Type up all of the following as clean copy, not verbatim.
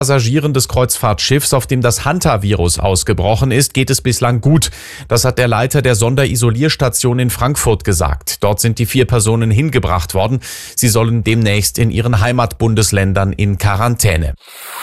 Passagieren des Kreuzfahrtschiffs, auf dem das Hantavirus ausgebrochen ist, geht es bislang gut. Das hat der Leiter der Sonderisolierstation in Frankfurt gesagt. Dort sind die 4 Personen hingebracht worden. Sie sollen demnächst in ihren Heimatbundesländern in Quarantäne.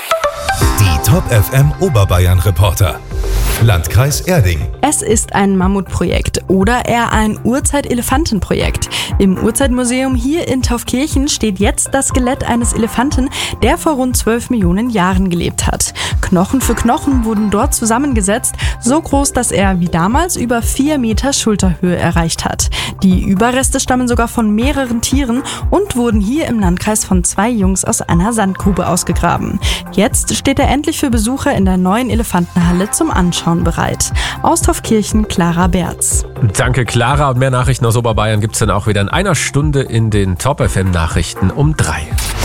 Die Top FM Oberbayern Reporter. Landkreis Erding. Es ist ein Mammutprojekt oder eher ein Urzeit-Elefanten-Projekt. Im Urzeitmuseum hier in Taufkirchen steht jetzt das Skelett eines Elefanten, der vor rund 12 Millionen Jahren gelebt hat. Knochen für Knochen wurden dort zusammengesetzt, so groß, dass er wie damals über 4 Meter Schulterhöhe erreicht hat. Die Überreste stammen sogar von mehreren Tieren und wurden hier im Landkreis von 2 Jungs aus einer Sandgrube ausgegraben. Jetzt steht er endlich für Besucher in der neuen Elefantenhalle zum Anschauen bereit. Aus Taufkirchen, Clara Berz. Danke, Clara. Und mehr Nachrichten aus Oberbayern gibt es dann auch wieder in einer Stunde in den Top FM Nachrichten um 3.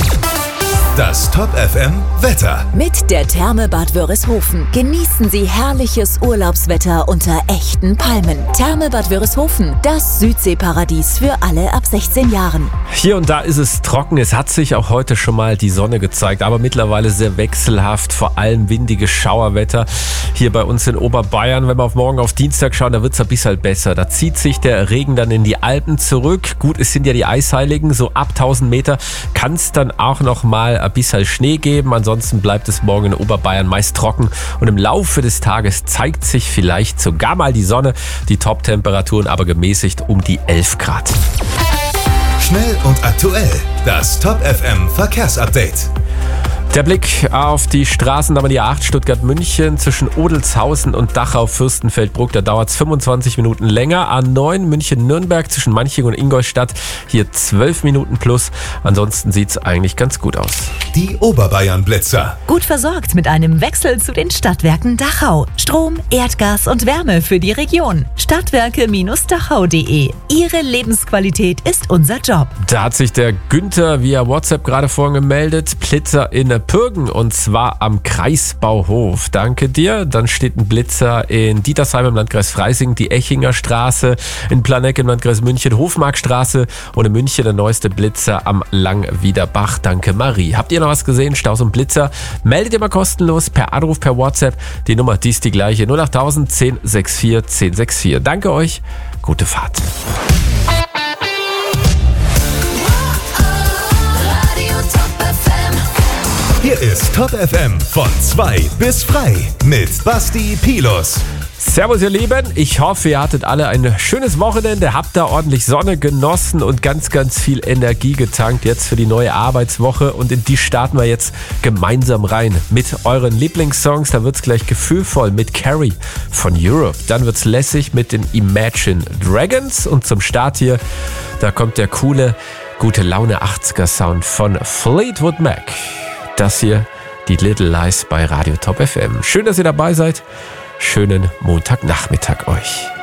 Das Top FM Wetter. Mit der Therme Bad Wörishofen genießen Sie herrliches Urlaubswetter unter echten Palmen. Therme Bad Wörishofen, das Südseeparadies für alle ab 16 Jahren. Hier und da ist es trocken. Es hat sich auch heute schon mal die Sonne gezeigt, aber mittlerweile sehr wechselhaft, vor allem windiges Schauerwetter. Hier bei uns in Oberbayern, wenn wir auf morgen auf Dienstag schauen, da wird es ein bisschen besser. Da zieht sich der Regen dann in die Alpen zurück. Gut, es sind ja die Eisheiligen, so ab 1000 Meter kann es dann auch noch mal ein bisschen Schnee geben. Ansonsten bleibt es morgen in Oberbayern meist trocken und im Laufe des Tages zeigt sich vielleicht sogar mal die Sonne. Die Top-Temperaturen aber gemäßigt um die 11 Grad. Schnell und aktuell. Das Top FM Verkehrsupdate. Der Blick auf die Straßen, aber die A8 Stuttgart-München zwischen Odelshausen und Dachau-Fürstenfeldbruck, da dauert es 25 Minuten länger. A9 München-Nürnberg zwischen Manching und Ingolstadt, hier 12 Minuten plus. Ansonsten sieht es eigentlich ganz gut aus. Die Oberbayern-Blitzer. Gut versorgt mit einem Wechsel zu den Stadtwerken Dachau. Strom, Erdgas und Wärme für die Region. Stadtwerke-dachau.de. Ihre Lebensqualität ist unser Job. Da hat sich der Günther via WhatsApp gerade vorhin gemeldet. Blitzer in Pürgen und zwar am Kreisbauhof. Danke dir. Dann steht ein Blitzer in Dietersheim im Landkreis Freising, die Echinger Straße, in Planegg im Landkreis München, Hofmarkstraße und in München der neueste Blitzer am Langwiederbach. Danke Marie. Habt ihr noch was gesehen? Staus und Blitzer? Meldet ihr mal kostenlos per Anruf, per WhatsApp. Die Nummer, die ist die gleiche. 08000 1064 1064. Danke euch. Gute Fahrt. Hier ist Top FM von 2 bis frei mit Basti Pilus. Servus ihr Lieben, ich hoffe ihr hattet alle ein schönes Wochenende, habt da ordentlich Sonne genossen und ganz, ganz viel Energie getankt jetzt für die neue Arbeitswoche und in die starten wir jetzt gemeinsam rein mit euren Lieblingssongs. Da wird's gleich gefühlvoll mit Carrie von Europe, dann wird's lässig mit den Imagine Dragons und zum Start hier, da kommt der coole, gute Laune 80er Sound von Fleetwood Mac. Das hier, die Little Lies bei Radio Top FM. Schön, dass ihr dabei seid. Schönen Montagnachmittag euch.